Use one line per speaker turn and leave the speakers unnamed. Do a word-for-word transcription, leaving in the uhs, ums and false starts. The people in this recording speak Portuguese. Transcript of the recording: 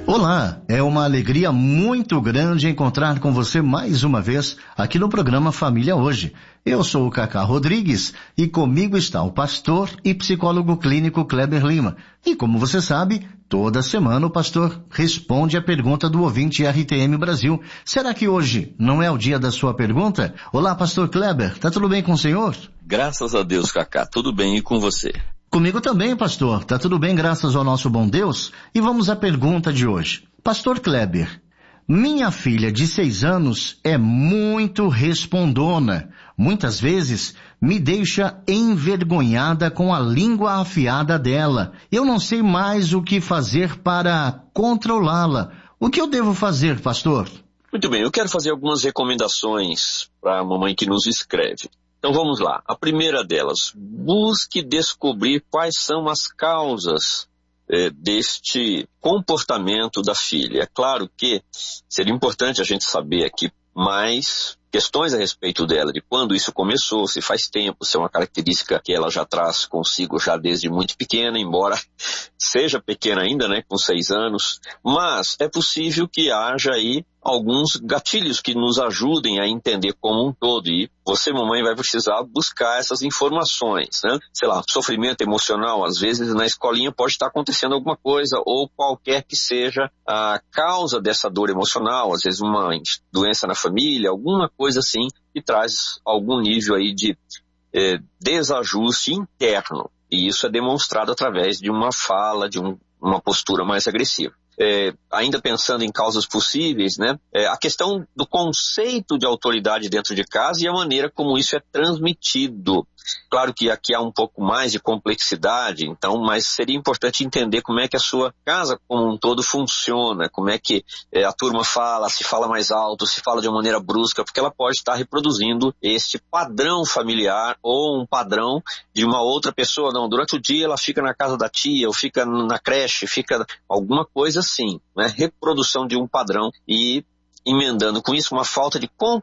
Olá, é uma alegria muito grande encontrar com você mais uma vez aqui no programa Família Hoje. Eu sou o Cacá Rodrigues e comigo está o pastor e psicólogo clínico Kleber Lima. E como você sabe, toda semana o pastor responde a pergunta do ouvinte R T M Brasil. Será que hoje não é o dia da sua pergunta? Olá, pastor Kleber, tá tudo bem com o senhor?
Graças a Deus, Cacá, tudo bem e com você?
Comigo também, pastor. Tá tudo bem, graças ao nosso bom Deus? E vamos à pergunta de hoje. Pastor Kleber, minha filha de seis anos é muito respondona. Muitas vezes me deixa envergonhada com a língua afiada dela. Eu não sei mais o que fazer para controlá-la. O que eu devo fazer, pastor?
Muito bem, eu quero fazer algumas recomendações para a mamãe que nos escreve. Então vamos lá. A primeira delas, busque descobrir quais são as causas eh, deste comportamento da filha. É claro que seria importante a gente saber aqui mais questões a respeito dela, de quando isso começou, se faz tempo, se é uma característica que ela já traz consigo já desde muito pequena, embora seja pequena ainda, né, com seis anos, mas é possível que haja aí alguns gatilhos que nos ajudem a entender como um todo, e você, mamãe, vai precisar buscar essas informações, né? Sei lá, sofrimento emocional, às vezes na escolinha pode estar acontecendo alguma coisa, ou qualquer que seja a causa dessa dor emocional, às vezes uma doença na família, alguma coisa assim, que traz algum nível aí de eh, desajuste interno, e isso é demonstrado através de uma fala, de um, uma postura mais agressiva. É, ainda pensando em causas possíveis, né, é, a questão do conceito de autoridade dentro de casa e a maneira como isso é transmitido. Claro que aqui há um pouco mais de complexidade, então, mas seria importante entender como é que a sua casa como um todo funciona, como é que é, a turma fala, se fala mais alto, se fala de uma maneira brusca, porque ela pode estar reproduzindo este padrão familiar ou um padrão de uma outra pessoa. Não, durante o dia ela fica na casa da tia, ou fica na creche, fica alguma coisa assim, né? Reprodução de um padrão e emendando com isso uma falta de